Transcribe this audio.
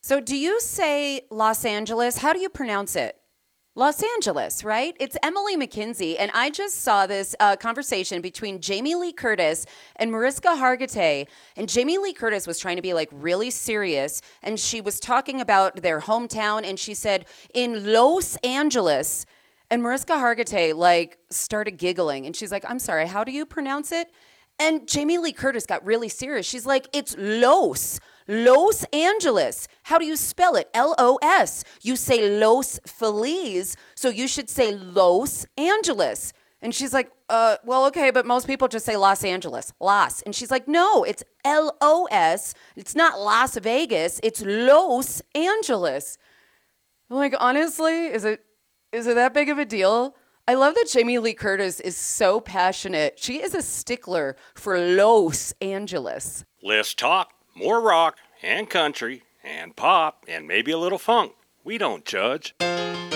So do you say Los Angeles? How do you pronounce it? Los Angeles, right? It's Emily McKinsey. And I just saw this conversation between Jamie Lee Curtis and Mariska Hargitay. And Jamie Lee Curtis was trying to be like really serious. And she was talking about their hometown. And she said, in Los Angeles. And Mariska Hargitay like started giggling. And she's like, I'm sorry, how do you pronounce it? And Jamie Lee Curtis got really serious. She's like, it's Los Angeles. How do you spell it? Los. You say Los Feliz, so you should say Los Angeles. And she's like, well, okay, but most people just say Los Angeles, Los. And she's like, no, it's Los. It's not Las Vegas. It's Los Angeles. I'm like, honestly, is it that big of a deal? I love that Jamie Lee Curtis is so passionate. She is a stickler for Los Angeles. Less talk, more rock, and country, and pop, and maybe a little funk. We don't judge.